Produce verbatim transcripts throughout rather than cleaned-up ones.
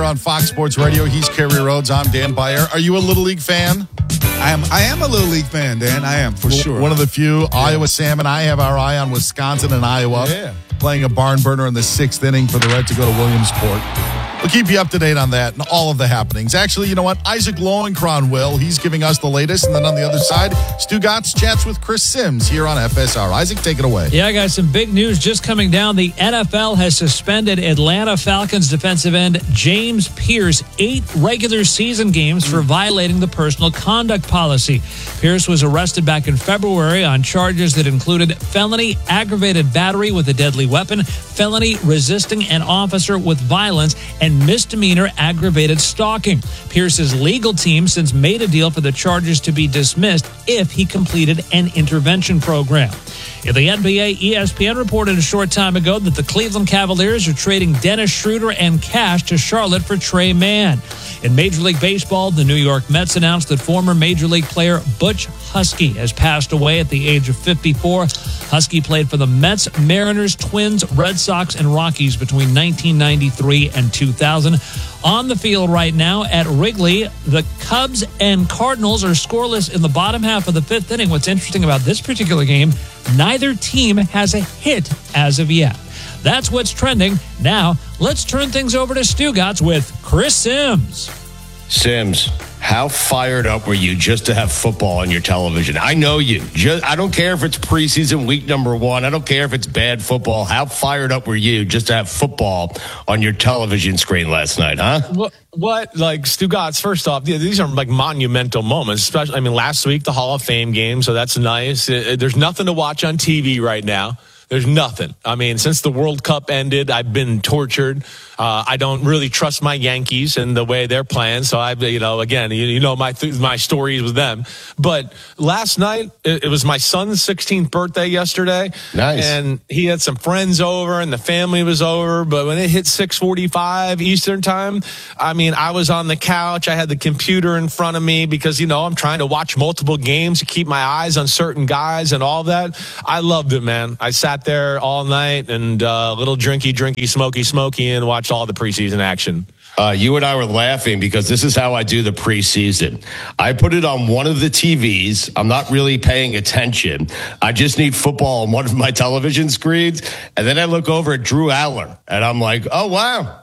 on Fox Sports Radio. He's Kerry Rhodes. I'm Dan Beyer. Are you a Little League fan? I am I am a Little League fan, Dan. I am, for sure. One of the few. Yeah. Iowa Sam and I have our eye on Wisconsin and Iowa. Yeah. Playing a barn burner in the sixth inning for the Red to go to Williamsport. We'll keep you up to date on that and all of the happenings. Actually, you know what? Isaac Lowenkron will. He's giving us the latest. And then on the other side, Stu Gatz chats with Chris Sims here on F S R. Isaac, take it away. Yeah, guys, some big news just coming down. The N F L has suspended Atlanta Falcons defensive end James Pierce eight regular season games for violating the personal conduct policy. Pierce was arrested back in February on charges that included felony aggravated battery with a deadly weapon, felony resisting an officer with violence, and misdemeanor aggravated stalking. Pierce's legal team since made a deal for the charges to be dismissed if he completed an intervention program. In the N B A, E S P N reported a short time ago that the Cleveland Cavaliers are trading Dennis Schroeder and cash to Charlotte for Trey Mann. In Major League Baseball, the New York Mets announced that former Major League player Butch Husky has passed away at the age of fifty-four. Husky played for the Mets, Mariners, Twins, Red Sox, and Rockies between nineteen ninety-three and two thousand. On the field right now at Wrigley, the Cubs and Cardinals are scoreless in the bottom half of the fifth inning. What's interesting about this particular game, neither team has a hit as of yet. That's what's trending. Now, let's turn things over to Stu Gatz with Chris Sims. Sims, how fired up were you just to have football on your television? I know you. Just, I don't care if it's preseason week number one. I don't care if it's bad football. How fired up were you just to have football on your television screen last night, huh? What? What? Like, Stu Gatz, first off, these are like monumental moments. Especially, I mean, last week, the Hall of Fame game, so that's nice. There's nothing to watch on T V right now. There's nothing. I mean, since the World Cup ended, I've been tortured. Uh, I don't really trust my Yankees and the way they're playing. So I, you know, again, you, you know my th- my stories with them. But last night, it, it was my son's sixteenth birthday yesterday. Nice. And he had some friends over, and the family was over. But when it hit six forty-five Eastern time, I mean, I was on the couch. I had the computer in front of me because, you know, I'm trying to watch multiple games to keep my eyes on certain guys and all that. I loved it, man. I sat there all night and a uh, little drinky, drinky, smoky, smoky, and watched all the preseason action. Uh, you and I were laughing because this is how I do the preseason. I put it on one of the T Vs. I'm not really paying attention. I just need football on one of my television screens. And then I look over at Drew Aller, and I'm like, oh, wow.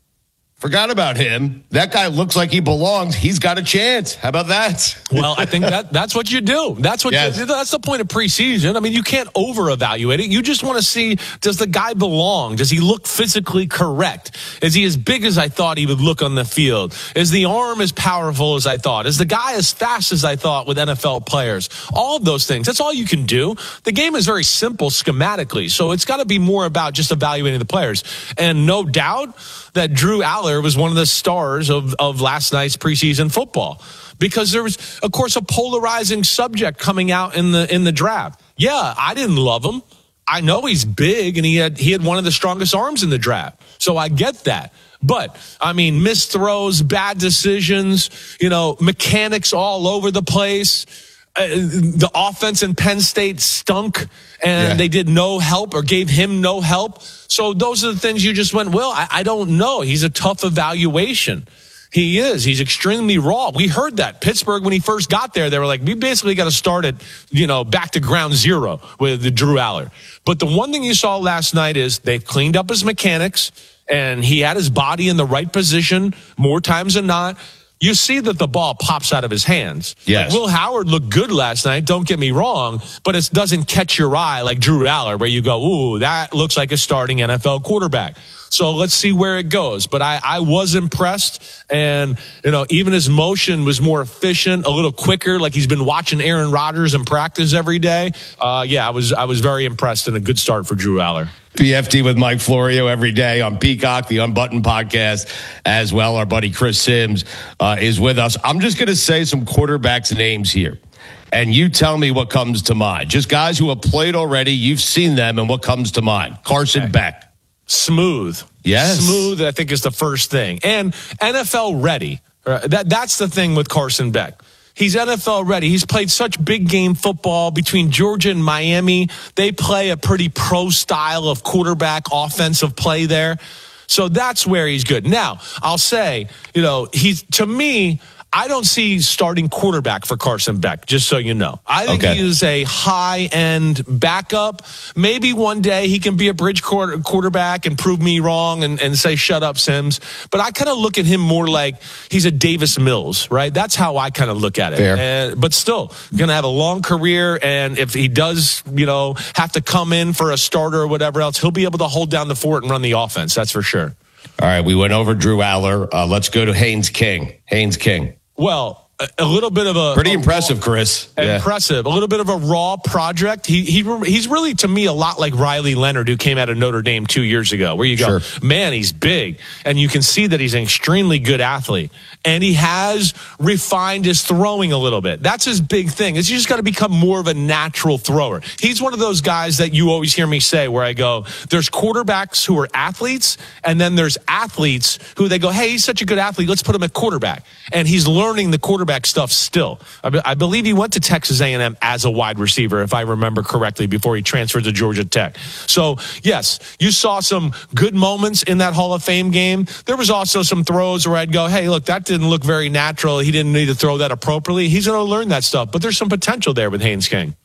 Forgot about him. That guy looks like he belongs. He's got a chance. How about that? Well, I think that that's what you do. That's what yes. you, that's the point of preseason. I mean, you can't over-evaluate it. You just want to see, does the guy belong? Does he look physically correct? Is he as big as I thought he would look on the field? Is the arm as powerful as I thought? Is the guy as fast as I thought with N F L players? All of those things. That's all you can do. The game is very simple schematically, so it's got to be more about just evaluating the players. And no doubt that Drew Aller was one of the stars of, of last night's preseason football because there was, of course, a polarizing subject coming out in the in the draft. Yeah, I didn't love him. I know he's big and he had he had one of the strongest arms in the draft. So I get that. But, I mean, missed throws, bad decisions, you know, mechanics all over the place. Uh, the offense in Penn State stunk, and yeah. they did no help or gave him no help. So those are the things you just went, well, I, I don't know. He's a tough evaluation. He is. He's extremely raw. We heard that. Pittsburgh, when he first got there, they were like, we basically got to start at, you know, back to ground zero with the Drew Aller. But the one thing you saw last night is they've cleaned up his mechanics, and he had his body in the right position more times than not. You see that the ball pops out of his hands. Yes. Like Will Howard looked good last night, don't get me wrong, but it doesn't catch your eye like Drew Aller, where you go, ooh, that looks like a starting N F L quarterback. So let's see where it goes. But I, I was impressed, and you know, even his motion was more efficient, a little quicker, like he's been watching Aaron Rodgers in practice every day. Uh, yeah, I was I was very impressed, and a good start for Drew Aller. P F T with Mike Florio every day on Peacock, the Unbuttoned podcast as well. Our buddy Chris Sims uh, is with us. I'm just going to say some quarterbacks' names here, and you tell me what comes to mind. Just guys who have played already. You've seen them, and what comes to mind. Carson okay. Beck. Smooth. Yes. Smooth, I think, is the first thing. And N F L ready. That, that's the thing with Carson Beck. He's N F L ready. He's played such big game football between Georgia and Miami. They play a pretty pro style of quarterback offensive play there. So that's where he's good. Now, I'll say, you know, he's, to me, I don't see starting quarterback for Carson Beck, just so you know. I think okay. he is a high-end backup. Maybe one day he can be a bridge quarter, quarterback and prove me wrong and, and say, shut up, Sims. But I kind of look at him more like he's a Davis Mills, right? That's how I kind of look at it. Fair. And, but still, going to have a long career, and if he does, you know, have to come in for a starter or whatever else, he'll be able to hold down the fort and run the offense. That's for sure. All right, we went over Drew Aller. Uh, let's go to Haynes King. Haynes King. Well, a, a little bit of a pretty a impressive, raw, Chris. Yeah. Impressive. A little bit of a raw project. He he he's really, to me, a lot like Riley Leonard, who came out of Notre Dame two years ago. Where you go, sure. man, he's big, and you can see that he's an extremely good athlete, and he has refined his throwing a little bit. That's his big thing. Is you just got to become more of a natural thrower. He's one of those guys that you always hear me say, where I go, there's quarterbacks who are athletes, and then there's athletes who they go, hey, he's such a good athlete, let's put him at quarterback, and he's learning the quarterback stuff still. I, be, I believe he went to Texas A and M as a wide receiver, if I remember correctly, before he transferred to Georgia Tech. So, yes, you saw some good moments in that Hall of Fame game. There was also some throws where I'd go, hey, look, that didn't look very natural. He didn't need to throw that appropriately. He's going to learn that stuff. But there's some potential there with Haynes King.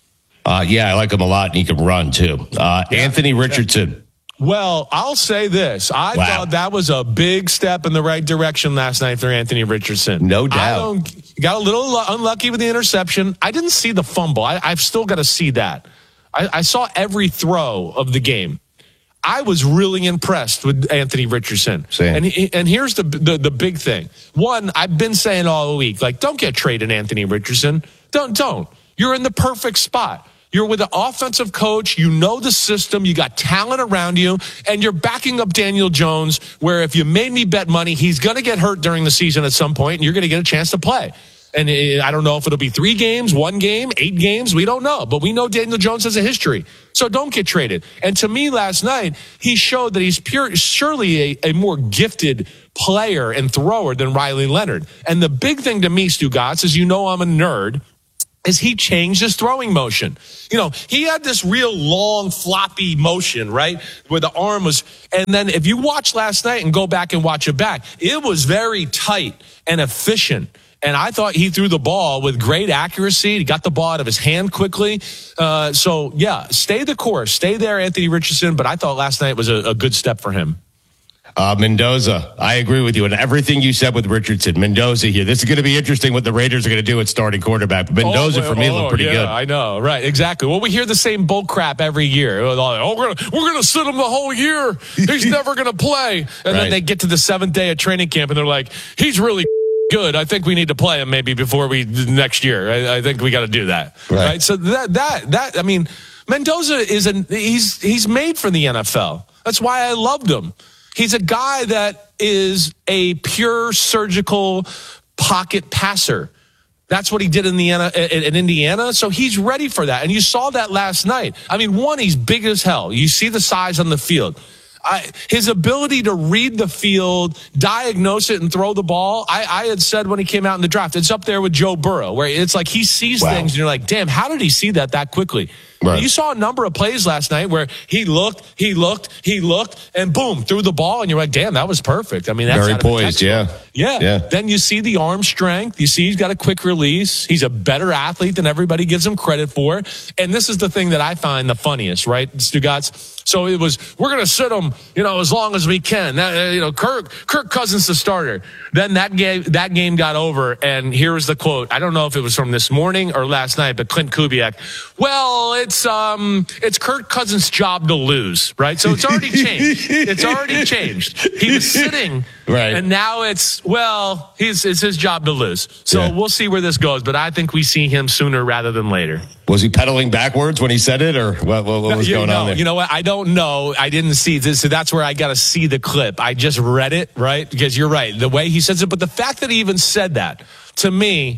Uh, yeah, I like him a lot, and he can run, too. Uh, yeah. Anthony Richardson. Well, I'll say this. I wow. thought that was a big step in the right direction last night for Anthony Richardson. No doubt. I don't, got a little unlucky with the interception. I didn't see the fumble. I, I've still got to see that. I, I saw every throw of the game. I was really impressed with Anthony Richardson. Same. And he, and here's the, the the big thing. One, I've been saying all week, like, don't get traded Anthony Richardson. Don't, don't. You're in the perfect spot. You're with an offensive coach. You know the system. You got talent around you. And you're backing up Daniel Jones, where if you made me bet money, he's going to get hurt during the season at some point, and you're going to get a chance to play. And I don't know if it'll be three games, one game, eight games. We don't know. But we know Daniel Jones has a history. So don't get traded. And to me, last night, he showed that he's pure, surely a, a more gifted player and thrower than Riley Leonard. And the big thing to me, Stugotz, is, you know I'm a nerd, is he changed his throwing motion. You know, he had this real long, floppy motion, right, where the arm was. And then if you watch last night and go back and watch it back, it was very tight and efficient. And I thought he threw the ball with great accuracy. He got the ball out of his hand quickly. Uh, so, yeah, stay the course. Stay there, Anthony Richardson. But I thought last night was a, a good step for him. Uh, Mendoza, I agree with you and everything you said with Richardson. Mendoza here. This is going to be interesting what the Raiders are going to do at starting quarterback. But Mendoza, oh, for me, oh, looked pretty yeah, good. I know, right, exactly. Well, we hear the same bull crap every year. Oh, we're going we're gonna sit him the whole year. He's never going to play. And right. then they get to the seventh day of training camp, and they're like, he's really good. I think we need to play him maybe before we next year. I, I think we got to do that. Right. right. So that, that, that, I mean, Mendoza is an, he's, he's made for the N F L. That's why I loved him. He's a guy that is a pure surgical pocket passer. That's what he did in the in Indiana. So he's ready for that. And you saw that last night. I mean, one, he's big as hell. You see the size on the field. I, his ability to read the field, diagnose it, and throw the ball, I, I had said when he came out in the draft, it's up there with Joe Burrow, where it's like he sees wow. things, and you're like, damn, how did he see that that quickly? Right. You saw a number of plays last night where he looked, he looked, he looked, and boom, threw the ball, and you're like, damn, that was perfect. I mean, that's very poised, yeah. yeah. Yeah. Then you see the arm strength. You see he's got a quick release. He's a better athlete than everybody gives him credit for. And this is the thing that I find the funniest, right, Stugotz? So it was, we're going to sit him, you know, as long as we can. That, uh, you know, Kirk, Kirk Cousins the starter. Then that game, that game got over, and here was the quote. I don't know if it was from this morning or last night, but Clint Kubiak. Well, it's um, it's Kirk Cousins' job to lose, right? So it's already changed. It's already changed. He was sitting, right, and now it's well, he's it's his job to lose. So yeah. we'll see where this goes, but I think we see him sooner rather than later. Was he pedaling backwards when he said it, or what, what, what was you going know, on there? You know what? I don't know. I didn't see this. So that's where I got to see the clip. I just read it, right? Because you're right. The way he says it. But the fact that he even said that, to me,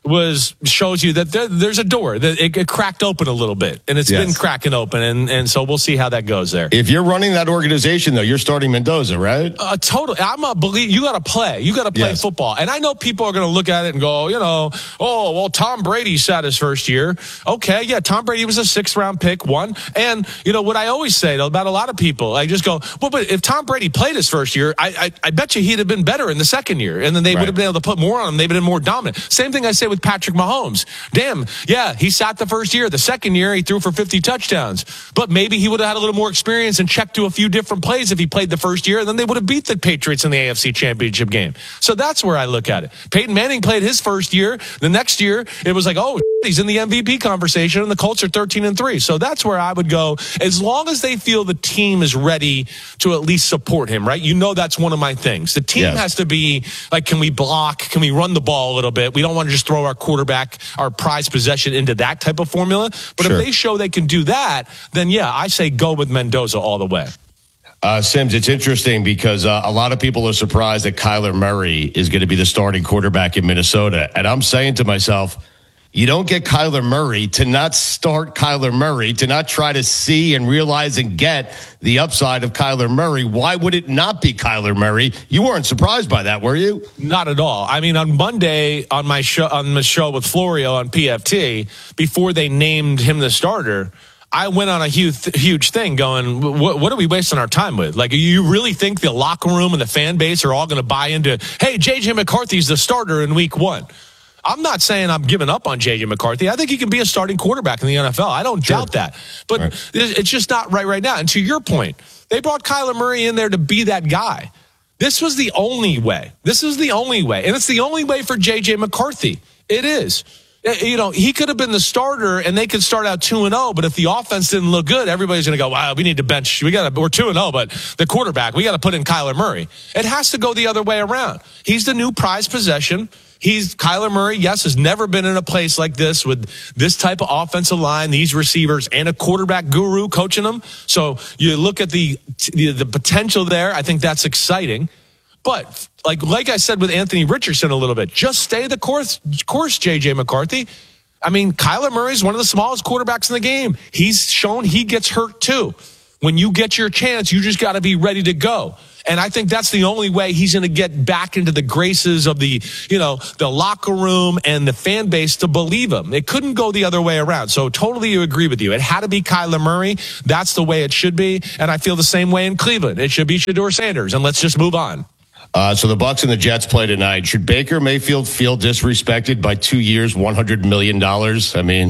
was shows you that there, there's a door that it, it cracked open a little bit, and it's yes. been cracking open, and, and so we'll see how that goes there. If you're running that organization, though, you're starting Mendoza, right? Uh, totally. I'm a believe you got to play. You got to play yes. football, and I know people are going to look at it and go, you know, oh well, Tom Brady sat his first year. Okay, yeah, Tom Brady was a sixth round pick, one, and you know what I always say about a lot of people, I just go, well, but if Tom Brady played his first year, I I, I bet you he'd have been better in the second year, and then they right. would have been able to put more on him. They've been more dominant. Same thing I say with Patrick Mahomes. Damn, yeah, he sat the first year. The second year, he threw for fifty touchdowns. But maybe he would have had a little more experience and checked to a few different plays if he played the first year, and then they would have beat the Patriots in the A F C Championship game. So that's where I look at it. Peyton Manning played his first year. The next year, it was like, oh, he's in the M V P conversation, and the Colts are thirteen and three. So that's where I would go. As long as they feel the team is ready to at least support him, right? You know that's one of my things. The team yes. has to be like, can we block? Can we run the ball a little bit? We don't want to just throw our quarterback, our prize possession into that type of formula. But sure. if they show they can do that, then yeah, I say go with Mendoza all the way. Uh, Sims, it's interesting because uh, a lot of people are surprised that Kyler Murray is going to be the starting quarterback in Minnesota. And I'm saying to myself, you don't get Kyler Murray to not start Kyler Murray, to not try to see and realize and get the upside of Kyler Murray. Why would it not be Kyler Murray? You weren't surprised by that, were you? Not at all. I mean, on Monday on my show, on the show with Florio on P F T, before they named him the starter, I went on a huge, huge thing going, what, what are we wasting our time with? Like, you really think the locker room and the fan base are all going to buy into, hey, J J McCarthy's the starter in week one? I'm not saying I'm giving up on J J McCarthy. I think he can be a starting quarterback in the N F L. I don't sure. doubt that. But right. it's just not right right now. And to your point, they brought Kyler Murray in there to be that guy. This was the only way. This is the only way. And it's the only way for J J McCarthy. It is. You know, he could have been the starter and they could start out two and oh, but if the offense didn't look good, everybody's going to go, wow, we need to bench. We got to, we're two and oh, but the quarterback, we got to put in Kyler Murray. It has to go the other way around. He's the new prize possession. He's Kyler Murray, yes, has never been in a place like this with this type of offensive line, these receivers, and a quarterback guru coaching them. So you look at the the, the potential there. I think that's exciting. But like like I said with Anthony Richardson a little bit, just stay the course, course, J J McCarthy. I mean, Kyler Murray is one of the smallest quarterbacks in the game. He's shown he gets hurt too. When you get your chance, you just got to be ready to go. And I think that's the only way he's going to get back into the graces of the, you know, the locker room and the fan base to believe him. It couldn't go the other way around. So totally agree with you. It had to be Kyler Murray. That's the way it should be. And I feel the same way in Cleveland. It should be Shedeur Sanders. And let's just move on. Uh, so the Bucs and the Jets play tonight. Should Baker Mayfield feel disrespected by two years, one hundred million dollars? I mean...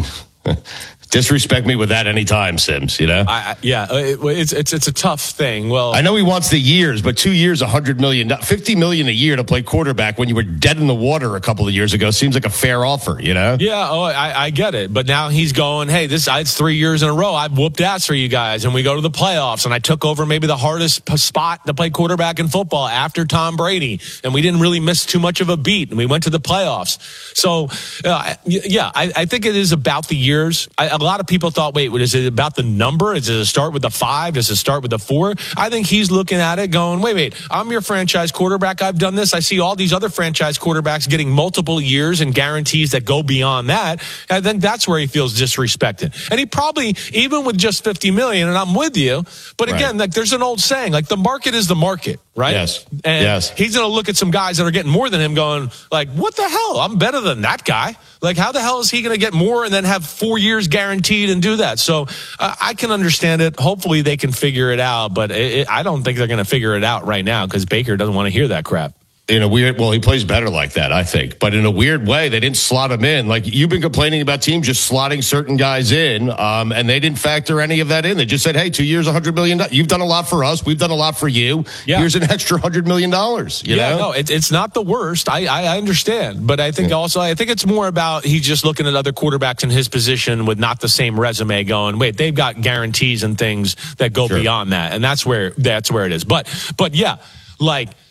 Disrespect me with that anytime, Sims, you know? I, yeah, it, it's it's it's a tough thing. Well, I know he wants the years, but two years, one hundred million dollars, fifty million dollars a year to play quarterback when you were dead in the water a couple of years ago seems like a fair offer, you know? Yeah, oh, I, I get it. But now he's going, hey, this it's three years in a row. I've whooped ass for you guys, and we go to the playoffs, and I took over maybe the hardest spot to play quarterback in football after Tom Brady, and we didn't really miss too much of a beat, and we went to the playoffs. So, uh, yeah, I, I think it is about the years. I, a lot of people thought, wait, is it about the number? Does it start with the five? Does it start with the four? I think he's looking at it going, wait, wait, I'm your franchise quarterback. I've done this. I see all these other franchise quarterbacks getting multiple years and guarantees that go beyond that. And then that's where he feels disrespected. And he probably, even with just fifty million, and I'm with you, but again, right. like there's an old saying, like the market is the market, right? Yes. And yes. he's going to look at some guys that are getting more than him going, like, what the hell? I'm better than that guy. Like, how the hell is he going to get more and then have four years guaranteed and do that? So uh, I can understand it. Hopefully they can figure it out, but it, it, I don't think they're going to figure it out right now because Baker doesn't want to hear that crap. In a weird, well, he plays better like that, I think. But in a weird way, they didn't slot him in. Like, you've been complaining about teams just slotting certain guys in, um, and they didn't factor any of that in. They just said, hey, two years, one hundred million dollars. You've done a lot for us. We've done a lot for you. Yeah. Here's an extra one hundred million dollars. You yeah, know? no, it, it's not the worst. I, I, I understand. But I think yeah. also, I think it's more about he's just looking at other quarterbacks in his position with not the same resume going, wait, they've got guarantees and things that go sure. beyond that. And that's where, that's where it is. But, but yeah, like,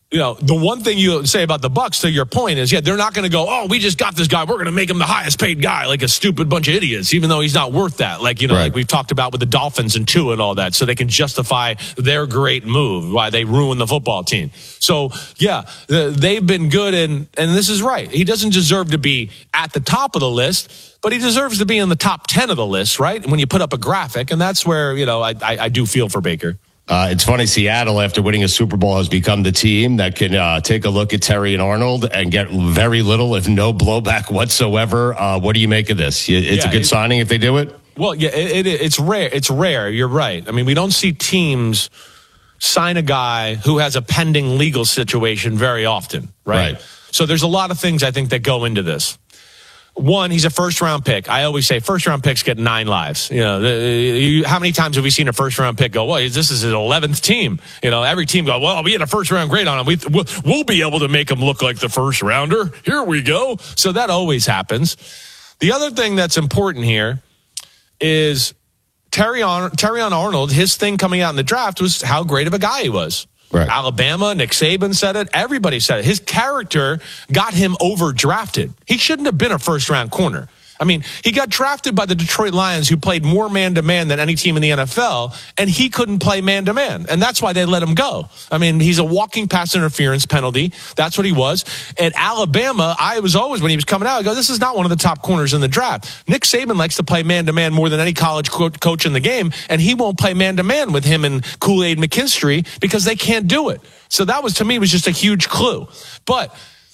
you know, the one thing you say about the Bucs, to your point, is, yeah, they're not going to go, oh, we just got this guy, we're going to make him the highest paid guy, like a stupid bunch of idiots, even though he's not worth that. Like, you know, right. like we've talked about with the Dolphins and Tua and all that, so they can justify their great move, why they ruined the football team. So, yeah, they've been good, and, and this is right. He doesn't deserve to be at the top of the list, but he deserves to be in the top ten of the list, right? When you put up a graphic, and that's where, you know, I, I, I do feel for Baker. Uh, it's funny, Seattle, after winning a Super Bowl, has become the team that can uh, take a look at Terry and Arnold and get very little, if no blowback whatsoever. Uh, what do you make of this? It's yeah, a good it, signing if they do it? Well, yeah, it, it, it's rare. It's rare. You're right. I mean, we don't see teams sign a guy who has a pending legal situation very often, right? right. So there's a lot of things I think that go into this. One, he's a first-round pick. I always say first-round picks get nine lives. You know, the, you, how many times have we seen a first-round pick go, well, this is his eleventh team? You know, every team go, well, we had a first-round grade on him. We, we'll, we'll be able to make him look like the first-rounder. Here we go. So that always happens. The other thing that's important here is Terry on, Terry on Arnold, his thing coming out in the draft was how great of a guy he was. Right. Alabama, Nick Saban said it. Everybody said it. His character got him overdrafted. He shouldn't have been a first-round corner. I mean, he got drafted by the Detroit Lions, who played more man-to-man than any team in the N F L, and he couldn't play man-to-man, and that's why they let him go. I mean, he's a walking pass interference penalty. That's what he was. At Alabama, I was always, when he was coming out, I go, this is not one of the top corners in the draft. Nick Saban likes to play man-to-man more than any college co- coach in the game, and he won't play man-to-man with him and Kool-Aid McKinstry because they can't do it. So that was, to me, was just a huge clue. But,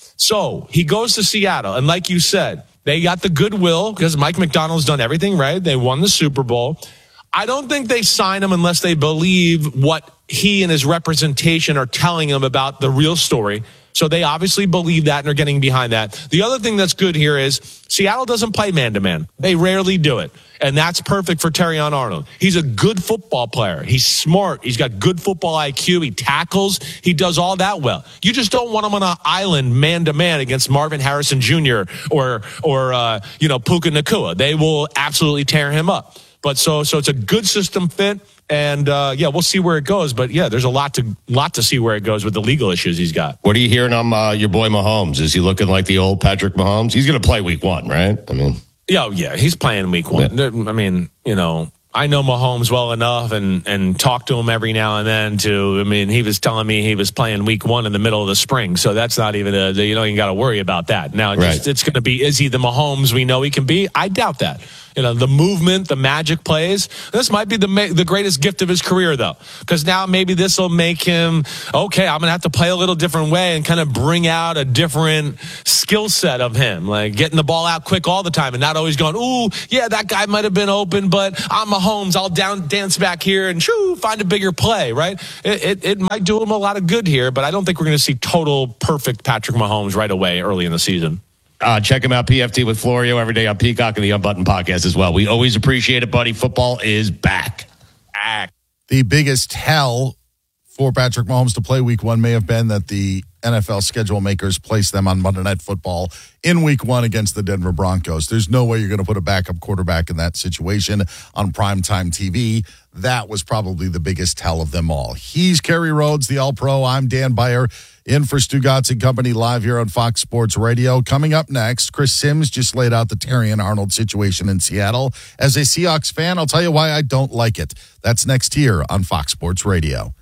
so, he goes to Seattle, and like you said, they got the goodwill because Mike McDonald's done everything right. They won the Super Bowl. I don't think they sign him unless they believe what he and his representation are telling him about the real story. So they obviously believe that and are getting behind that. The other thing that's good here is Seattle doesn't play man-to-man. They rarely do it. And that's perfect for Terrion Arnold. He's a good football player. He's smart. He's got good football I Q. He tackles. He does all that well. You just don't want him on an island man-to-man against Marvin Harrison Junior or, or uh, you know, Puka Nacua. They will absolutely tear him up. But so so it's a good system fit. And, uh, yeah, we'll see where it goes. But, yeah, there's a lot to lot to see where it goes with the legal issues he's got. What are you hearing on uh, your boy Mahomes? Is he looking like the old Patrick Mahomes? He's going to play week one, right? I mean, yeah, yeah, he's playing week one. Yeah. I mean, you know, I know Mahomes well enough and, and talk to him every now and then to, I mean, he was telling me he was playing week one in the middle of the spring. So that's not even a, you know, you got to worry about that. Now, right. just, it's going to be, is he the Mahomes we know he can be? I doubt that. You know, the movement, the magic plays. This might be the the greatest gift of his career, though, because now maybe this will make him, okay, I'm going to have to play a little different way and kind of bring out a different skill set of him, like getting the ball out quick all the time and not always going, ooh, yeah, that guy might have been open, but I'm Mahomes. I'll down dance back here and shoo, find a bigger play, right? It, it, it might do him a lot of good here, but I don't think we're going to see total perfect Patrick Mahomes right away early in the season. Uh, check him out, P F T with Florio, every day on Peacock and the Unbuttoned podcast as well. We always appreciate it, buddy. Football is back. back. The biggest hell for Patrick Mahomes to play week one may have been that the N F L schedule makers placed them on Monday Night Football in week one against the Denver Broncos. There's no way you're going to put a backup quarterback in that situation on primetime T V. That was probably the biggest hell of them all. He's Kerry Rhodes, the All-Pro. I'm Dan Beyer, in for Stugotz and Company live here on Fox Sports Radio. Coming up next, Chris Sims just laid out the Terrion Arnold situation in Seattle. As a Seahawks fan, I'll tell you why I don't like it. That's next here on Fox Sports Radio.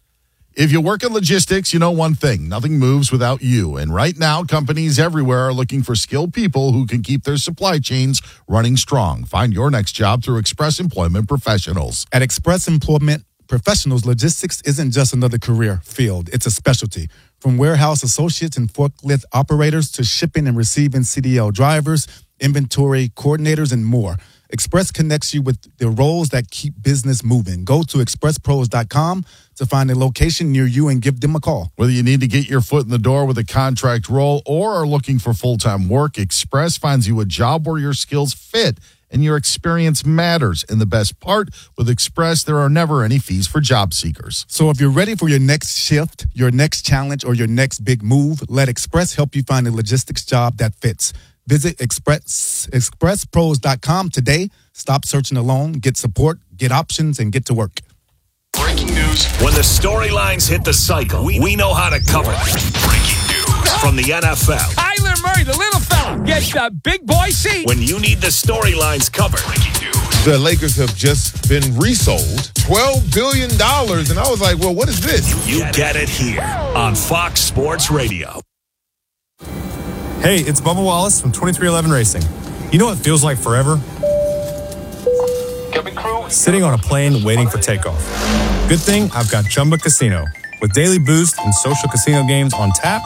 If you work in logistics, you know one thing. Nothing moves without you. And right now, companies everywhere are looking for skilled people who can keep their supply chains running strong. Find your next job through Express Employment Professionals. At Express Employment Professionals, logistics isn't just another career field. It's a specialty. From warehouse associates and forklift operators to shipping and receiving C D L drivers, inventory coordinators, and more. Express connects you with the roles that keep business moving. Go to express pros dot com to find a location near you and give them a call. Whether you need to get your foot in the door with a contract role or are looking for full-time work, Express finds you a job where your skills fit and your experience matters. And the best part, with Express, there are never any fees for job seekers. So if you're ready for your next shift, your next challenge, or your next big move, let Express help you find a logistics job that fits. Visit Express, express pros dot com today. Stop searching alone. Get support, get options, and get to work. Breaking news news. When the storylines hit the cycle, we, we know how to cover them. Breaking news from the N F L. Kyler Murray, the little fella, gets the big boy seat. When you need the storylines covered. Breaking news. The Lakers have just been resold twelve billion dollars, and I was like, well, what is this? You get it here on Fox Sports Radio. Hey, it's Bubba Wallace from twenty-three eleven Racing. You know what feels like forever? Sitting on a plane waiting for takeoff. Good thing I've got Chumba Casino. With daily boost and social casino games on tap,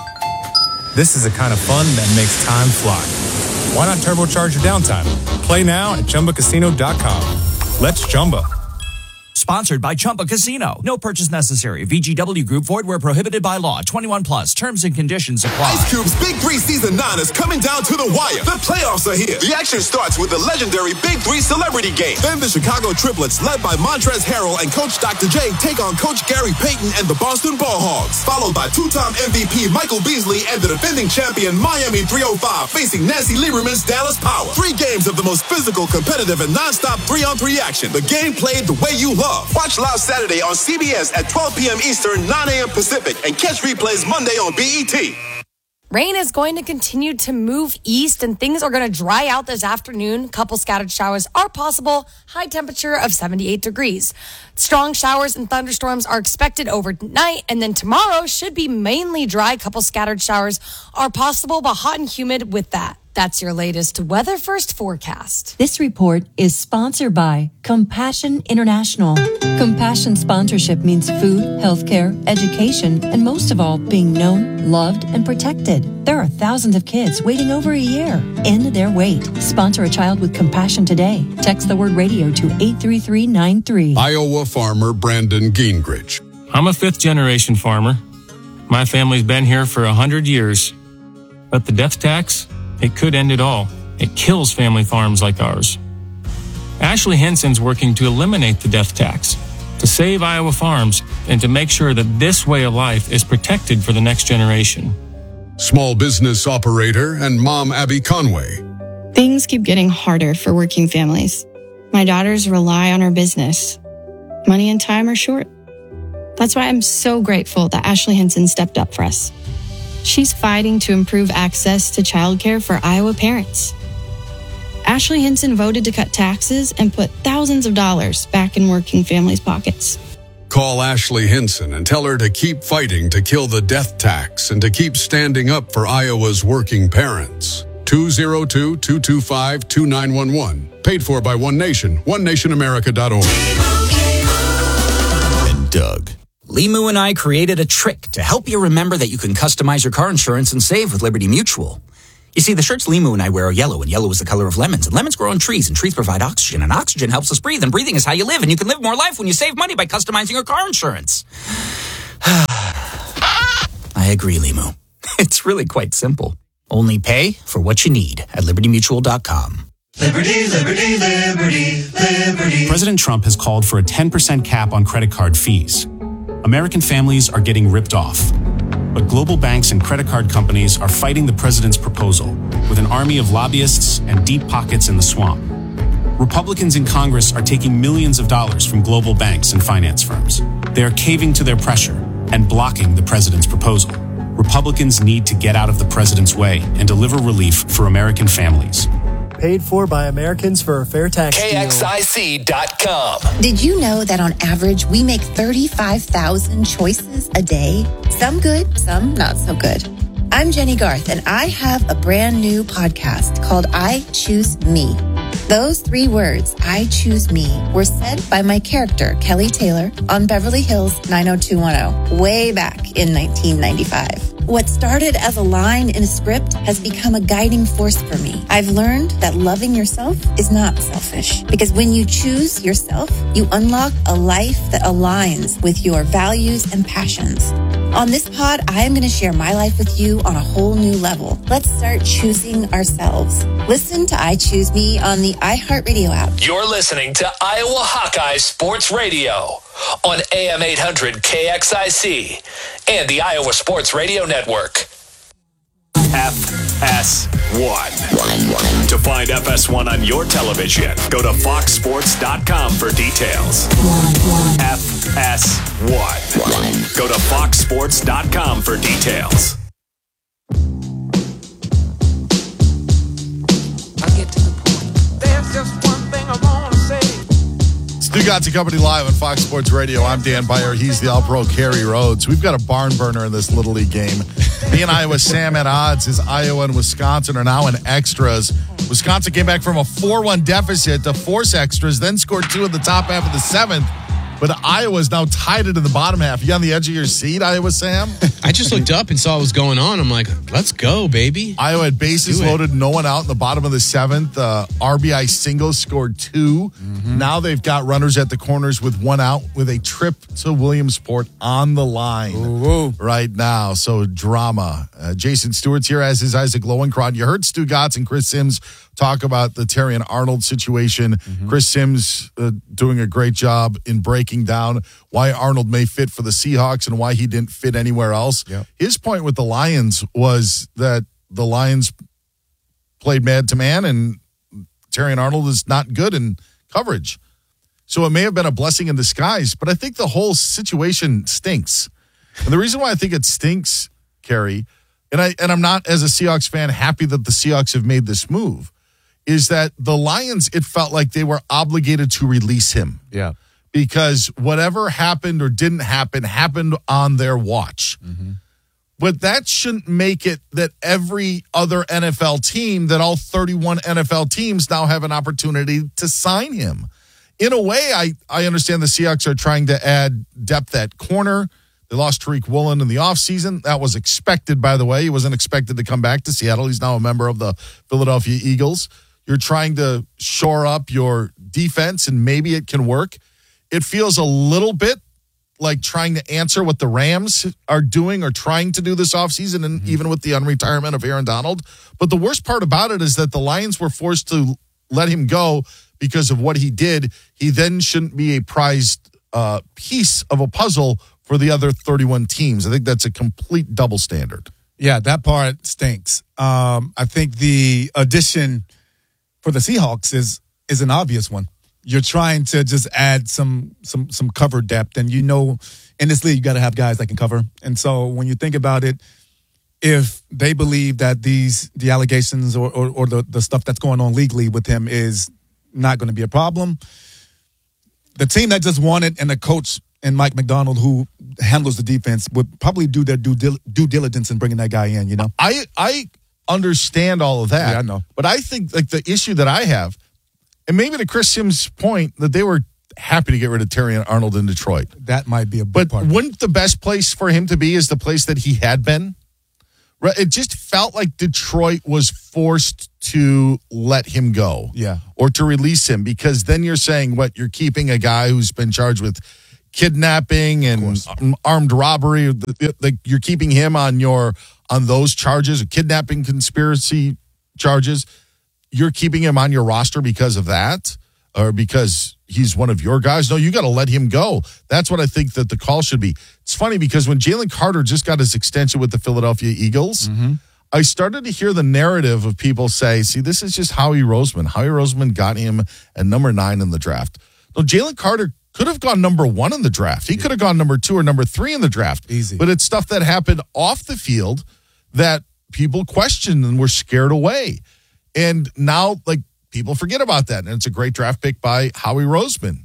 this is the kind of fun that makes time fly. Why not turbocharge your downtime? Play now at Chumba Casino dot com. Let's Chumba. Sponsored by Chumba Casino. No purchase necessary. V G W Group. Void where prohibited by law. twenty-one plus. Terms and conditions apply. Ice Cube's Big Three Season nine is coming down to the wire. The playoffs are here. The action starts with the legendary Big Three Celebrity Game. Then the Chicago Triplets, led by Montrezl Harrell and Coach Doctor J, take on Coach Gary Payton and the Boston Ball Hogs. Followed by two-time M V P Michael Beasley and the defending champion Miami three oh five facing Nancy Lieberman's Dallas Power. Three games of the most physical, competitive, and non-stop three-on-three action. The game played the way you love. Watch live Saturday on C B S at twelve p.m. Eastern, nine a.m. Pacific, and catch replays Monday on B E T. Rain is going to continue to move east, and things are going to dry out this afternoon. Couple scattered showers are possible. High temperature of seventy-eight degrees. Strong showers and thunderstorms are expected overnight, and then tomorrow should be mainly dry. Couple scattered showers are possible, but hot and humid with that. That's your latest Weather First forecast. This report is sponsored by Compassion International. Compassion sponsorship means food, healthcare, education, and most of all, being known, loved, and protected. There are thousands of kids waiting over a year. End their wait. Sponsor a child with compassion today. Text the word radio to eight three three nine three. Iowa farmer Brandon Gingrich. I'm a fifth generation farmer. My family's been here for a hundred years. But the death tax? It could end it all. It kills family farms like ours. Ashley Henson's working to eliminate the death tax, to save Iowa farms, and to make sure that this way of life is protected for the next generation. Small business operator and mom Abby Conway. Things keep getting harder for working families. My daughters rely on our business. Money and time are short. That's why I'm so grateful that Ashley Henson stepped up for us. She's fighting to improve access to childcare for Iowa parents. Ashley Henson voted to cut taxes and put thousands of dollars back in working families' pockets. Call Ashley Henson and tell her to keep fighting to kill the death tax and to keep standing up for Iowa's working parents. two oh two, two two five, two nine one one. Paid for by One Nation. one nation america dot org. And Doug. Limu and I created a trick to help you remember that you can customize your car insurance and save with Liberty Mutual. You see, the shirts Limu and I wear are yellow, and yellow is the color of lemons, and lemons grow on trees, and trees provide oxygen, and oxygen helps us breathe, and breathing is how you live, and you can live more life when you save money by customizing your car insurance. I agree, Limu. It's really quite simple. Only pay for what you need at liberty mutual dot com. Liberty, liberty, liberty, liberty. President Trump has called for a ten percent cap on credit card fees. American families are getting ripped off. But global banks and credit card companies are fighting the president's proposal with an army of lobbyists and deep pockets in the swamp. Republicans in Congress are taking millions of dollars from global banks and finance firms. They are caving to their pressure and blocking the president's proposal. Republicans need to get out of the president's way and deliver relief for American families. Paid for by Americans for a fair tax deal. K X I C dot com. Did you know that on average, we make thirty-five thousand choices a day? Some good, some not so good. I'm Jenny Garth, and I have a brand new podcast called I Choose Me. Those three words, I choose me, were said by my character, Kelly Taylor, on Beverly Hills nine oh two one oh, way back in nineteen ninety-five. What started as a line in a script has become a guiding force for me. I've learned that loving yourself is not selfish, because when you choose yourself, you unlock a life that aligns with your values and passions. On this pod, I am going to share my life with you on a whole new level. Let's start choosing ourselves. Listen to I Choose Me on the iHeartRadio app. You're listening to Iowa Hawkeye Sports Radio on A M eight hundred K X I C and the Iowa Sports Radio Network. Have F S one. To find F S one on your television, go to fox sports dot com for details. F S one. Go to fox sports dot com for details. I get to the point. There's just one thing I want to say. Stu Gatz Company live on Fox Sports Radio. I'm Dan Beyer. He's the All-Pro Kerry Rhodes. We've got a barn burner in this Little League game. Me and Iowa Sam at odds as Iowa and Wisconsin are now in extras. Wisconsin came back from a four one deficit to force extras, then scored two in the top half of the seventh. But Iowa's now tied it in the bottom half. You on the edge of your seat, Iowa Sam? I just looked up and saw what was going on. I'm like, let's go, baby. Iowa had bases loaded, no one out in the bottom of the seventh. Uh, R B I single scored two. Mm-hmm. Now they've got runners at the corners with one out with a trip to Williamsport on the line ooh, ooh. right now. So drama. Uh, Jason Stewart's here, as is Isaac Lowenkron. You heard Stu Gatz and Chris Sims talk about the Terrion Arnold situation. Mm-hmm. Chris Sims uh, doing a great job in breaking down why Arnold may fit for the Seahawks and why he didn't fit anywhere else. Yep. His point with the Lions was that the Lions played man to man and Terrion Arnold is not good in coverage. So it may have been a blessing in disguise, but I think the whole situation stinks. And the reason why I think it stinks, Kerry, and I and I'm not, as a Seahawks fan, happy that the Seahawks have made this move, is that the Lions, it felt like they were obligated to release him. Yeah. Because whatever happened or didn't happen, happened on their watch. Mm-hmm. But that shouldn't make it that every other N F L team, that all thirty-one N F L teams now have an opportunity to sign him. In a way, I, I understand the Seahawks are trying to add depth at corner. They lost Tariq Woolen in the offseason. That was expected, by the way. He wasn't expected to come back to Seattle. He's now a member of the Philadelphia Eagles. You're trying to shore up your defense, and maybe it can work. It feels a little bit like trying to answer what the Rams are doing or trying to do this offseason, and mm-hmm. even with the unretirement of Aaron Donald. But the worst part about it is that the Lions were forced to let him go because of what he did. He then shouldn't be a prized uh, piece of a puzzle for the other thirty-one teams. I think that's a complete double standard. Yeah, that part stinks. Um, I think the addition for the Seahawks is is an obvious one. You're trying to just add some some some cover depth, and you know, in this league, you got to have guys that can cover. And so when you think about it, if they believe that these the allegations or or, or the, the stuff that's going on legally with him is not going to be a problem, the team that just won it and the coach and Mike McDonald, who handles the defense, would probably do their due, dil- due diligence in bringing that guy in, you know? I I understand all of that. Yeah, I know. But I think like the issue that I have, and maybe to Chris Sims' point, that they were happy to get rid of Terrion Arnold in Detroit. That might be a big But part. wouldn't the best place for him to be is the place that he had been? Right? It just felt like Detroit was forced to let him go. Yeah. Or to release him, because then you're saying, what, you're keeping a guy who's been charged with kidnapping and armed robbery. Like, you're keeping him on your on those charges, kidnapping, conspiracy charges. You're keeping him on your roster because of that, or because he's one of your guys. No, you got to let him go. That's what I think that the call should be. It's funny because when Jalen Carter just got his extension with the Philadelphia Eagles, mm-hmm. I started to hear the narrative of people say, see, this is just Howie Roseman. Howie Roseman got him at number nine in the draft. No, Jalen Carter could have gone number one in the draft. He could have gone number two or number three in the draft. Easy. But it's stuff that happened off the field that people questioned and were scared away. And now, like, people forget about that. And it's a great draft pick by Howie Roseman.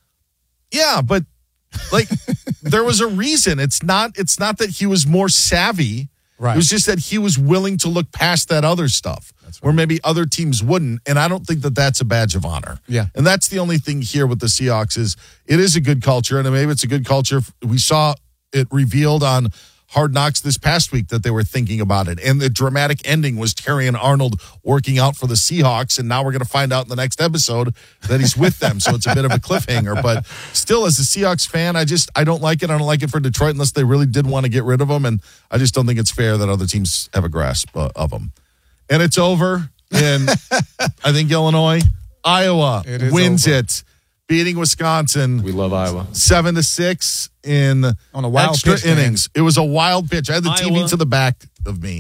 Yeah, but, like, there was a reason. It's not, it's not that he was more savvy. Right. It was just that he was willing to look past that other stuff, that's right, where maybe other teams wouldn't. And I don't think that that's a badge of honor. Yeah. And that's the only thing here with the Seahawks is it is a good culture, and maybe it's a good culture. We saw it revealed on Hard Knocks this past week that they were thinking about it. And the dramatic ending was Terrion Arnold working out for the Seahawks, and now we're going to find out in the next episode that he's with them. So it's a bit of a cliffhanger. But still, as a Seahawks fan, I just I don't like it. I don't like it for Detroit unless they really did want to get rid of him, and I just don't think it's fair that other teams have a grasp uh, of him. And it's over in, I think, Illinois. Iowa wins over. it, beating Wisconsin. We love Iowa. Seven to six in on a wild extra pitch, innings. Man. It was a wild pitch. I had the Iowa. T V to the back of me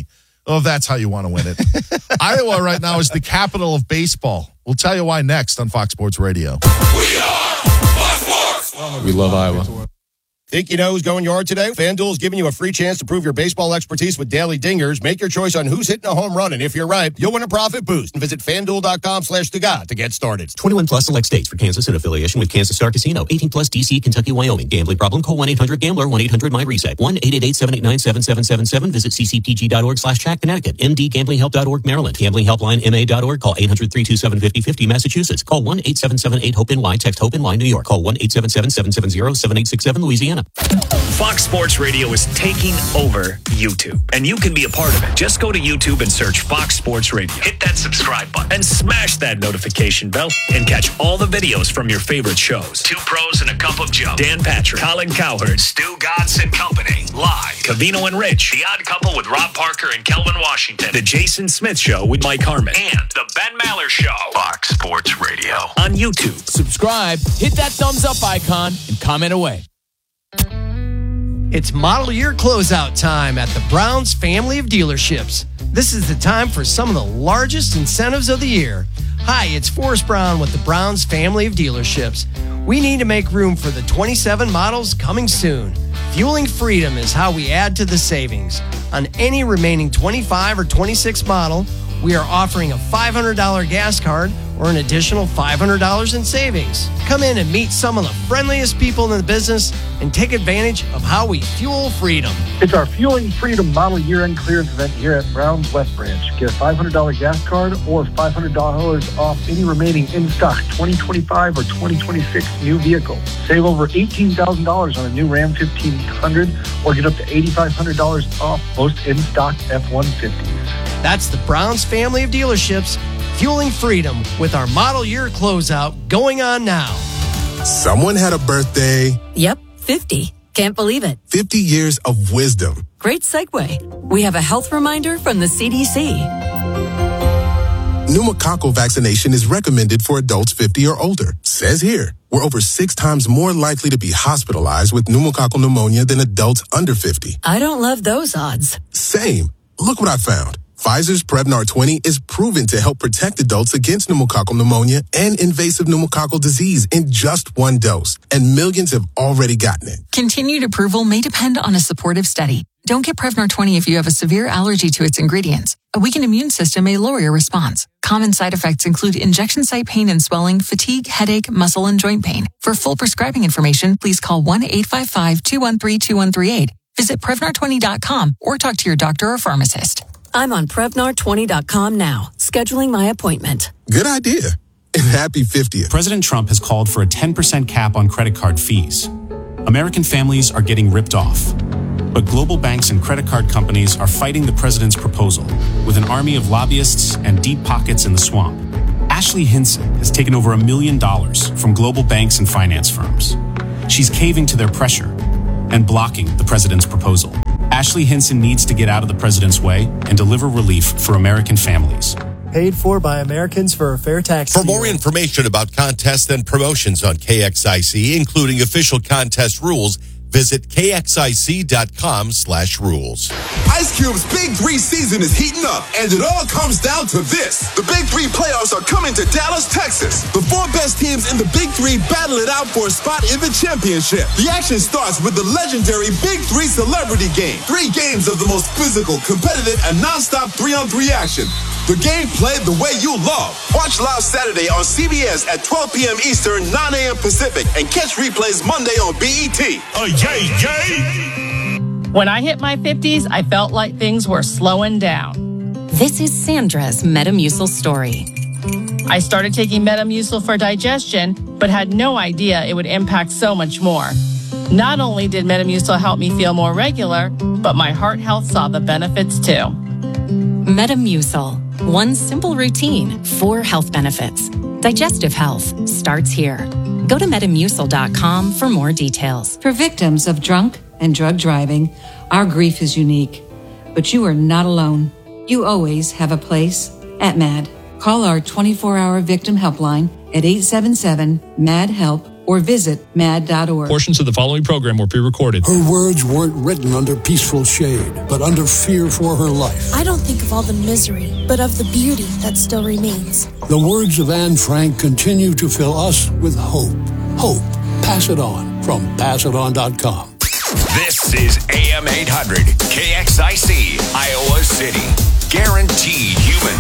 Oh, that's how you want to win it. Iowa right now is the capital of baseball. We'll tell you why next on Fox Sports Radio. We are Fox Sports. We love Iowa. Think you know who's going yard today? FanDuel is giving you a free chance to prove your baseball expertise with daily dingers. Make your choice on who's hitting a home run, and if you're right, you'll win a profit boost. And visit FanDuel.com slash the God to get started. twenty-one plus select states for Kansas in affiliation with Kansas Star Casino. eighteen plus D C, Kentucky, Wyoming. Gambling problem? Call one eight hundred gambler, one eight hundred my reset. one eight eight eight, seven eight nine, seven seven seven seven. Visit ccpg.org slash chat Connecticut. M D gambling help dot org Maryland. Gambling helpline M A dot org. Call eight hundred, three two seven, five oh five oh Massachusetts. Call one eight seven seven eight, hope N Y. Text HOPE-N Y New York. Call one eight seven seven, seven seven zero, seven eight six seven Louisiana. Fox Sports Radio is taking over YouTube, and you can be a part of it. Just go to YouTube and search Fox Sports Radio. Hit that subscribe button and smash that notification bell and catch all the videos from your favorite shows. Two Pros and a Cup of Joe. Dan Patrick, Colin Cowherd, Stu Gatz and Company. Live. Covino and Rich. The Odd Couple with Rob Parker and Kelvin Washington. The Jason Smith Show with Mike Harmon. And The Ben Maller Show. Fox Sports Radio on YouTube. Subscribe, hit that thumbs up icon, and comment away. It's model year closeout time at the Browns family of dealerships. This is the time for some of the largest incentives of the year. Hi, it's Forrest Brown with the Browns family of dealerships. We need to make room for the twenty-seven models coming soon. Fueling freedom is how we add to the savings. On any remaining twenty-five or twenty-six model, we are offering a five hundred dollars gas card or an additional five hundred dollars in savings. Come in and meet some of the friendliest people in the business and take advantage of how we fuel freedom. It's our Fueling Freedom Model Year-End Clearance event here at Browns West Branch. Get a five hundred dollars gas card or five hundred dollars off any remaining in-stock twenty twenty-five or twenty twenty-six new vehicle. Save over eighteen thousand dollars on a new Ram fifteen hundred or get up to eight thousand five hundred dollars off most in-stock F one fifties. That's the Browns family of dealerships, fueling freedom with our model year closeout going on now. Someone had a birthday. Yep, fifty. Can't believe it. fifty years of wisdom. Great segue. We have a health reminder from the C D C. Pneumococcal vaccination is recommended for adults fifty or older. Says here, we're over six times more likely to be hospitalized with pneumococcal pneumonia than adults under fifty. I don't love those odds. Same. Look what I found. Pfizer's Prevnar twenty is proven to help protect adults against pneumococcal pneumonia and invasive pneumococcal disease in just one dose, and millions have already gotten it. Continued approval may depend on a supportive study. Don't get Prevnar twenty if you have a severe allergy to its ingredients. A weakened immune system may lower your response. Common side effects include injection site pain and swelling, fatigue, headache, muscle, and joint pain. For full prescribing information, please call one eight five five, two one three, two one three eight. Visit Prevnar twenty dot com or talk to your doctor or pharmacist. I'm on Prevnar twenty dot com now, scheduling my appointment. Good idea. And happy fiftieth. President Trump has called for a ten percent cap on credit card fees. American families are getting ripped off. But global banks and credit card companies are fighting the president's proposal with an army of lobbyists and deep pockets in the swamp. Ashley Hinson has taken over a million dollars from global banks and finance firms. She's caving to their pressure and blocking the president's proposal. Ashley Hinson needs to get out of the president's way and deliver relief for American families. Paid for by Americans for a fair tax. For more information about contests and promotions on K X I C, including official contest rules, visit kxic.com slash rules. Ice Cube's Big Three season is heating up, and it all comes down to this. The Big Three playoffs are coming to Dallas, Texas. The four best teams in the Big Three battle it out for a spot in the championship. The action starts with the legendary Big Three Celebrity Game. Three games of the most physical, competitive, and nonstop three-on-three action. The game played the way you love. Watch live Saturday on C B S at twelve p.m. Eastern, nine a.m. Pacific, and catch replays Monday on B E T. Uh, yay, yay! When I hit my fifties, I felt like things were slowing down. This is Sandra's Metamucil story. I started taking Metamucil for digestion, but had no idea it would impact so much more. Not only did Metamucil help me feel more regular, but my heart health saw the benefits too. Metamucil. One simple routine, four health benefits. Digestive health starts here. Go to metamucil dot com for more details. For victims of drunk and drug driving, our grief is unique. But you are not alone. You always have a place at MAD. Call our twenty-four hour victim helpline at eight seven seven, M A D, HELP or visit mad dot org. Portions of the following program were pre-recorded. Her words weren't written under peaceful shade, but under fear for her life. I don't think of all the misery, but of the beauty that still remains. The words of Anne Frank continue to fill us with hope. Hope. Pass it on from pass it on dot com. This is A M eight hundred, K X I C, Iowa City. Guaranteed human.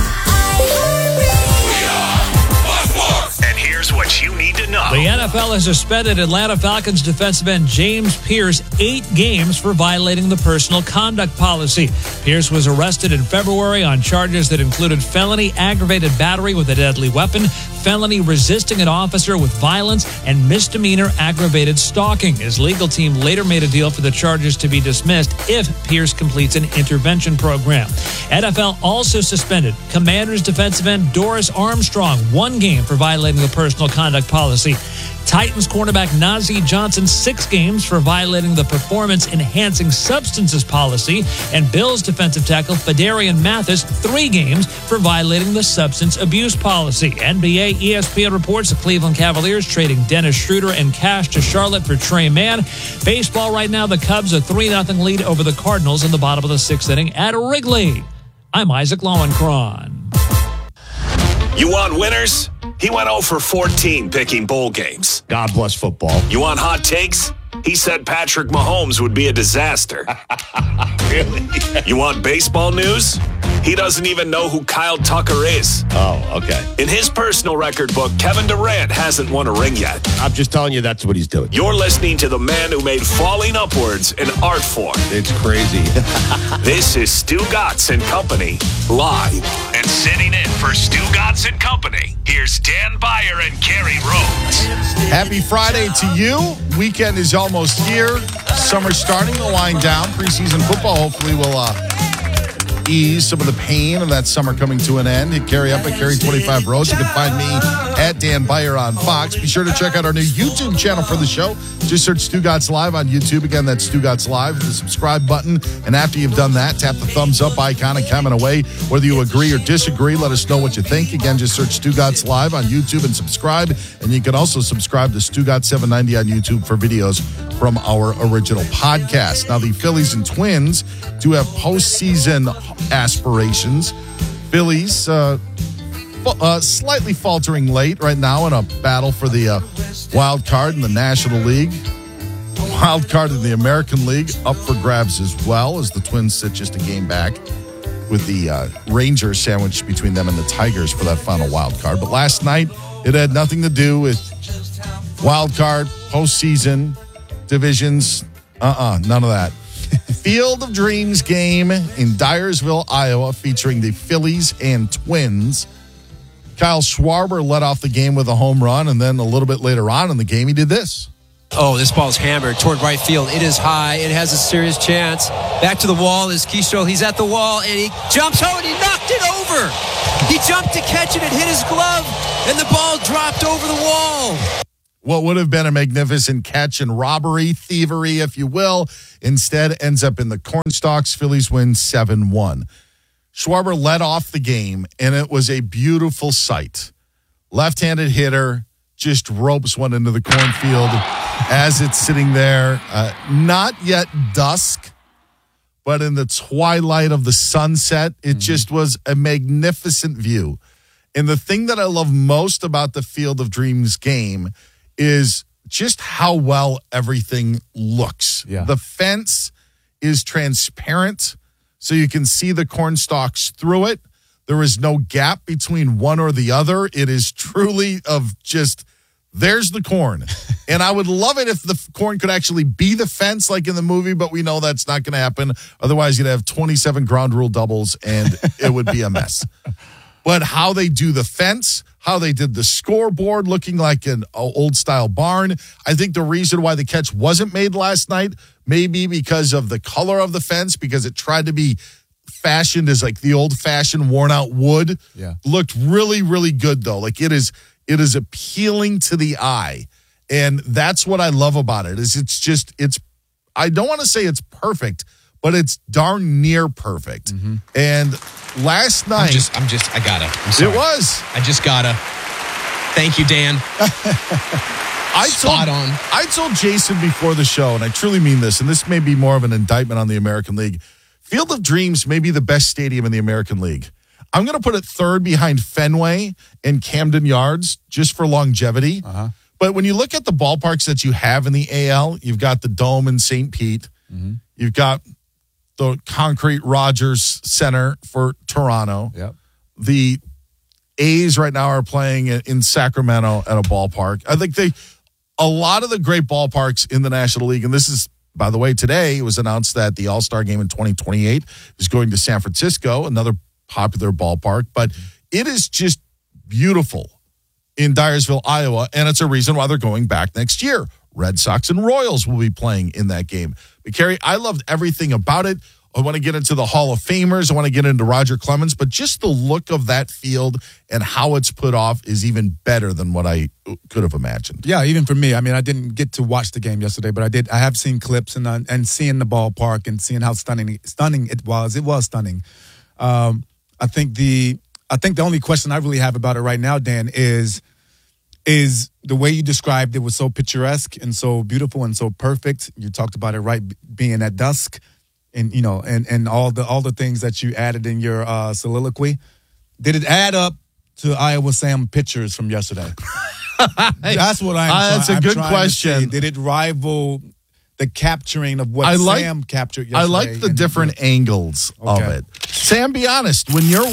We are And here's what you need to know. The N F L has suspended Atlanta Falcons defensive end James Pierce eight games for violating the personal conduct policy. Pierce was arrested in February on charges that included felony aggravated battery with a deadly weapon, felony resisting an officer with violence, and misdemeanor aggravated stalking. His legal team later made a deal for the charges to be dismissed if Pierce completes an intervention program. N F L also suspended Commanders defensive end Doris Armstrong one game for violating the personal conduct policy. Titans cornerback Najee Johnson six games for violating the performance-enhancing substances policy, and Bills defensive tackle Fedarian Mathis three games for violating the substance abuse policy. N B A E S P N reports the Cleveland Cavaliers trading Dennis Schroeder and cash to Charlotte for Trey Mann. Baseball right now, the Cubs a three nothing lead over the Cardinals in the bottom of the sixth inning at Wrigley. I'm Isaac Lowenkron. You want winners? He went oh for fourteen picking bowl games. God bless football. You want hot takes? He said Patrick Mahomes would be a disaster. Really? You want baseball news? He doesn't even know who Kyle Tucker is. Oh, okay. In his personal record book, Kevin Durant hasn't won a ring yet. I'm just telling you that's what he's doing. You're listening to the man who made falling upwards an art form. It's crazy. This is Stu Gatz and Company live. And sitting in for Stu Gatz and Company, here's Dan Beyer and Kerry Rhodes. Happy Friday to you. Weekend is almost here. Summer's starting to wind down. Preseason football hopefully will uh, ease some of the pain of that summer coming to an end. Hit Kerry up at Kerry twenty-five Rhodes. You can find me at Dan Beyer on Fox. Be sure to check out our new YouTube channel for the show. Just search Stu Gatz Live on YouTube. Again, that's Stu Gatz Live. The subscribe button. And after you've done that, tap the thumbs up icon and comment away. Whether you agree or disagree, let us know what you think. Again, just search Stu Gatz Live on YouTube and subscribe. And you can also subscribe to Stu Gatz seven ninety on YouTube for videos from our original podcast. Now, the Phillies and Twins do have postseason aspirations. Phillies uh, uh, slightly faltering late right now in a battle for the uh, wild card in the National League. Wild card in the American League up for grabs as well, as the Twins sit just a game back with the uh, Rangers sandwiched between them and the Tigers for that final wild card. But last night, it had nothing to do with wild card, postseason, divisions. Uh-uh, none of that. Field of Dreams game in Dyersville, Iowa, featuring the Phillies and Twins. Kyle Schwarber led off the game with a home run, and then a little bit later on in the game, he did this. Oh, this ball's hammered toward right field. It is high. It has a serious chance. Back to the wall is Keystro. He's at the wall, and he jumps home, and he knocked it over. He jumped to catch it. It hit his glove, and the ball dropped over the wall. What would have been a magnificent catch and robbery, thievery, if you will, instead ends up in the Cornstalks. Phillies win seven one. Schwarber led off the game, and it was a beautiful sight. Left-handed hitter just ropes one into the cornfield as it's sitting there. Uh, not yet dusk, but in the twilight of the sunset, it mm-hmm. just was a magnificent view. And the thing that I love most about the Field of Dreams game is just how well everything looks. Yeah. The fence is transparent, so you can see the corn stalks through it. There is no gap between one or the other. It is truly of just, there's the corn. And I would love it if the corn could actually be the fence like in the movie, but we know that's not going to happen. Otherwise, you'd have twenty-seven ground rule doubles, and it would be a mess. But how they do the fence, how they did the scoreboard looking like an old-style barn. I think the reason why the catch wasn't made last night may be because of the color of the fence, because it tried to be fashioned as like the old-fashioned worn-out wood. Yeah. Looked really, really good, though. Like it is, it is appealing to the eye. And that's what I love about it, is it's just, it's, I don't want to say it's perfect, but it's darn near perfect. Mm-hmm. And last night, I'm just, I'm just, I gotta. I'm sorry. It was. I just gotta. Thank you, Dan. I Spot told, on. I told Jason before the show, and I truly mean this, and this may be more of an indictment on the American League. Field of Dreams may be the best stadium in the American League. I'm going to put it third behind Fenway and Camden Yards just for longevity. Uh-huh. But when you look at the ballparks that you have in the A L, you've got the Dome in Saint Pete. Mm-hmm. You've got the concrete Rogers Center for Toronto. Yep. The A's right now are playing in Sacramento at a ballpark. I think they, a lot of the great ballparks in the National League, and this is, by the way, today it was announced that the All-Star game in twenty twenty-eight is going to San Francisco, another popular ballpark, but it is just beautiful in Dyersville, Iowa, and it's a reason why they're going back next year. Red Sox and Royals will be playing in that game. But, Kerry, I loved everything about it. I want to get into the Hall of Famers. I want to get into Roger Clemens, but just the look of that field and how it's put off is even better than what I could have imagined. Yeah, even for me. I mean, I didn't get to watch the game yesterday, but I did. I have seen clips and uh, and seeing the ballpark and seeing how stunning stunning it was. It was stunning. Um, I think the I think the only question I really have about it right now, Dan, is is the way you described it was so picturesque and so beautiful and so perfect. You talked about it, right, being at dusk. And you know, and, and all the all the things that you added in your uh, soliloquy, did it add up to Iowa Sam pictures from yesterday? That's what I'm. Uh, that's try, a I'm good trying question. To say. Did it rival the capturing of what I like, Sam captured yesterday? I like the and, different and, angles okay. of it. Sam, be honest. When you're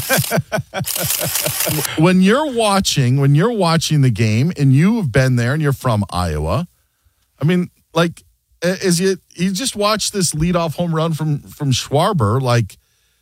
when you're watching when you're watching the game and you've been there and you're from Iowa, I mean, like. Is you you just watch this leadoff home run from from Schwarber? Like,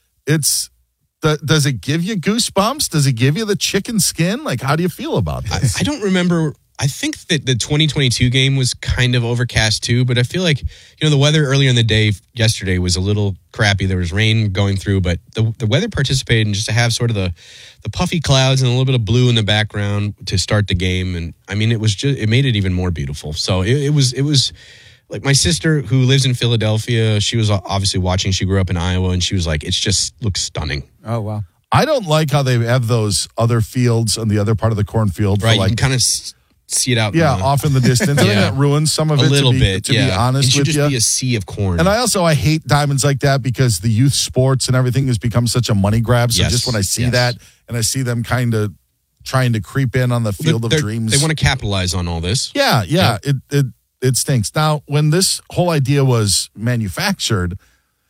it's the, does it give you goosebumps? Does it give you the chicken skin? Like, how do you feel about this? I, I don't remember. I think that the twenty twenty-two game was kind of overcast too, but I feel like, you know, the weather earlier in the day yesterday was a little crappy. There was rain going through, but the the weather participated, and just to have sort of the the puffy clouds and a little bit of blue in the background to start the game, and I mean, it was just it made it even more beautiful. So it, it was it was. Like my sister who lives in Philadelphia, she was obviously watching. She grew up in Iowa, and she was like, "It just looks stunning." Oh wow! I don't like how they have those other fields on the other part of the cornfield. Right, for like, you can kind of see it out. Yeah, in the, off in the distance. I think yeah. that ruins some of a it. A little to be, bit, to yeah. be honest it should with just you. be a sea of corn. And I also I hate diamonds like that because the youth sports and everything has become such a money grab. So yes. just when I see yes. that and I see them kind of trying to creep in on the field They're, of dreams, they want to capitalize on all this. Yeah, yeah, yeah. It it. It stinks. Now, when this whole idea was manufactured,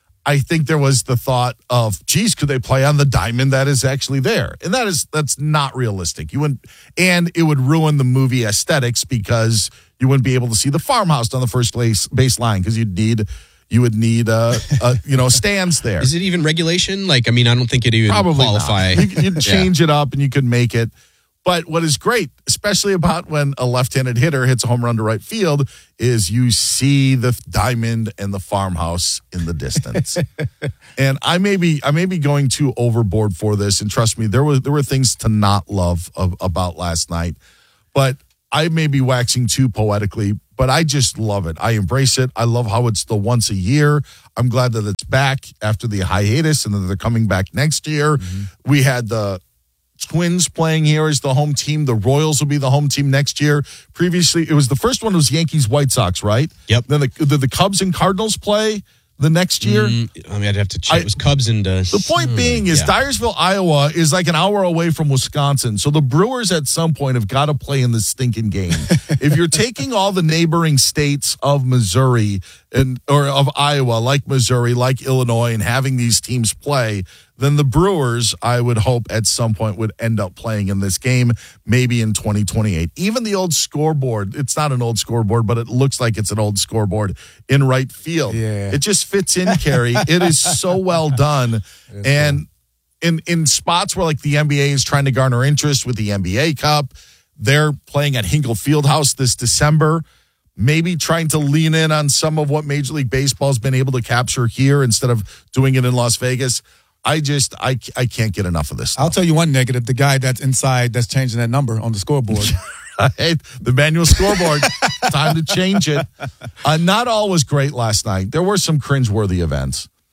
I think there was the thought of, geez, could they play on the diamond that is actually there? And that is that's not realistic. You wouldn't, and it would ruin the movie aesthetics because you wouldn't be able to see the farmhouse on the first place baseline because you'd need you would need uh, uh you know stands there. Is it even regulation? Like, I mean, I don't think it even Probably qualify. Not. You, you'd change yeah. it up and you could make it. But what is great, especially about when a left-handed hitter hits a home run to right field, is you see the diamond and the farmhouse in the distance. And I may be I may be going too overboard for this, and trust me, there were there were things to not love of, about last night. But I may be waxing too poetically, but I just love it. I embrace it. I love how it's the once a year. I'm glad that it's back after the hiatus and that they're coming back next year. Mm-hmm. We had the Twins playing here as the home team. The Royals will be the home team next year. Previously, it was the first one was Yankees, White Sox, right? Yep. Then the, did the Cubs and Cardinals play the next year? Mm, I mean, I'd have to check. I, it was Cubs and... Uh, the point being is yeah. Dyersville, Iowa is like an hour away from Wisconsin. So the Brewers at some point have got to play in this stinking game. If you're taking all the neighboring states of Missouri and or of Iowa, like Missouri, like Illinois, and having these teams play, then the Brewers, I would hope at some point would end up playing in this game, maybe in twenty twenty-eight. Even the old scoreboard, it's not an old scoreboard, but it looks like it's an old scoreboard in right field. Yeah. It just fits in, Kerry. It is so well done. And in, in spots where like the N B A is trying to garner interest with the N B A Cup, they're playing at Hinkle Fieldhouse this December. Maybe trying to lean in on some of what Major League Baseball has been able to capture here instead of doing it in Las Vegas. I just, I, I can't get enough of this stuff. I'll tell you one negative. The guy that's inside that's changing that number on the scoreboard. Hey, the manual scoreboard. Time to change it. Uh, not all was great last night. There were some cringeworthy events.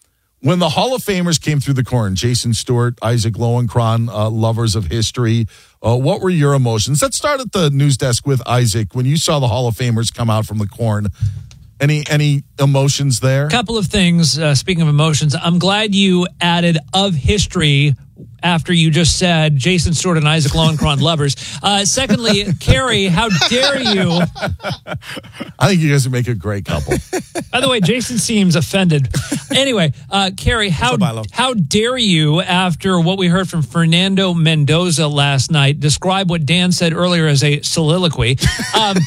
When the Hall of Famers came through the corn, Jason Stewart, Isaac Lowenkron, uh, lovers of history, uh, what were your emotions? Let's start at the news desk with Isaac. When you saw the Hall of Famers come out from the corn, any any emotions there? Couple of things. Uh, speaking of emotions, I'm glad you added of history after you just said Jason Stewart and Isaac Lowenkron lovers. Uh, secondly, Carrie, how dare you? I think you guys would make a great couple. By the way, Jason seems offended. Anyway, uh, Carrie, how how dare you, after what we heard from Fernando Mendoza last night, describe what Dan said earlier as a soliloquy? Um,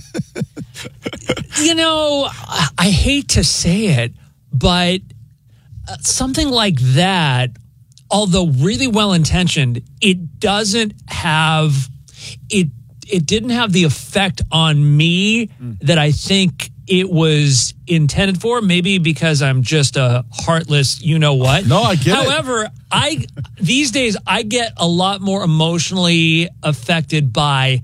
you know, I hate to say it, but something like that, although really well-intentioned, it doesn't have it. It didn't have the effect on me mm. that I think it was intended for. Maybe because I'm just a heartless, you know what? No, I get However, it. I these days I get a lot more emotionally affected by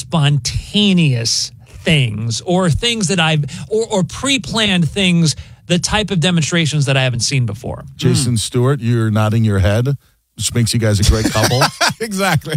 spontaneous things or things that I've or, or pre-planned things. The type of demonstrations that I haven't seen before. Jason mm. Stewart, you're nodding your head, which makes you guys a great couple. Exactly.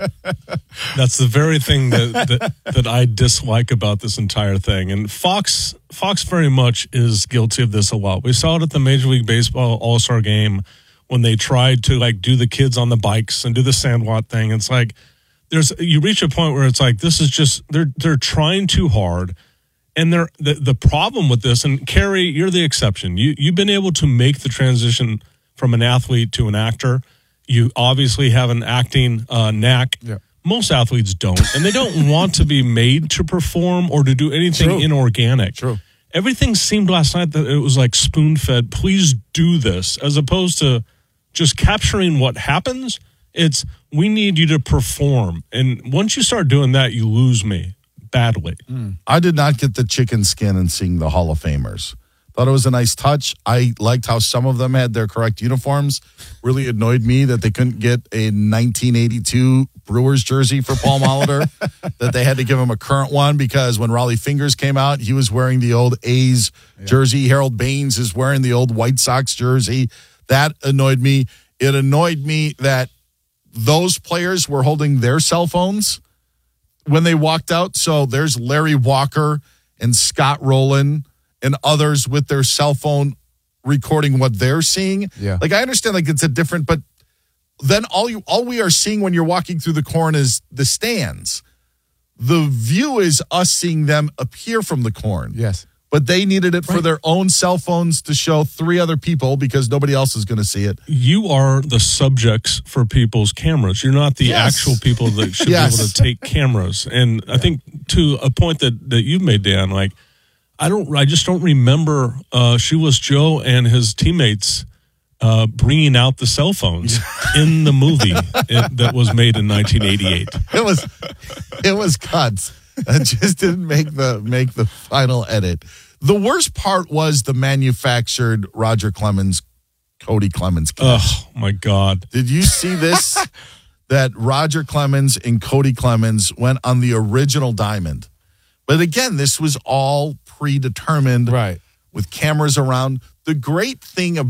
That's the very thing that, that that I dislike about this entire thing. And Fox Fox very much is guilty of this a lot. We saw it at the Major League Baseball All-Star Game when they tried to like do the kids on the bikes and do the Sandlot thing. It's like there's you reach a point where it's like this is just they're they're trying too hard. And there, the the problem with this, and Carrie, you're the exception. You you've been able to make the transition from an athlete to an actor. You obviously have an acting uh, knack. Yeah. Most athletes don't, and they don't want to be made to perform or to do anything True. inorganic. True. Everything seemed last night that it was like spoon fed. Please do this, as opposed to just capturing what happens. It's we need you to perform, and once you start doing that, you lose me. Badly. Mm. I did not get the chicken skin in seeing the Hall of Famers. Thought it was a nice touch. I liked how some of them had their correct uniforms. Really annoyed me that they couldn't get a nineteen eighty-two Brewers jersey for Paul Molitor, that they had to give him a current one because when Raleigh Fingers came out, he was wearing the old A's yeah. jersey. Harold Baines is wearing the old White Sox jersey. That annoyed me. It annoyed me that those players were holding their cell phones when they walked out. So there's Larry Walker and Scott Rowland and others with their cell phone recording what they're seeing. Yeah. Like I understand like it's a different, but then all you all we are seeing when you're walking through the corn is the stands. The view is us seeing them appear from the corn. Yes. But they needed it right. for their own cell phones to show three other people because nobody else is going to see it. You are the subjects for people's cameras. You're not the yes. actual people that should yes. be able to take cameras. And yeah. I think to a point that, that you've made, Dan, like, I don't, I just don't remember uh, Shoeless Joe and his teammates uh, bringing out the cell phones in the movie it, that was made in nineteen eighty-eight. It was, it was cuts. I just didn't make the make the final edit. The worst part was the manufactured Roger Clemens, Cody Clemens catch. Oh, my God. Did you see this? That Roger Clemens and Cody Clemens went on the original diamond. But again, this was all predetermined. Right. With cameras around. The great thing about